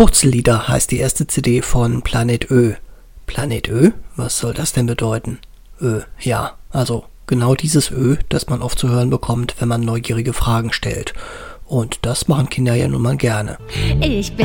Purzellieder heißt die erste CD von Planet Ö. Planet Ö? Was soll das denn bedeuten? Ja, also genau dieses Ö, das man oft zu hören bekommt, wenn man neugierige Fragen stellt. Und das machen Kinder ja nun mal gerne. Ich bin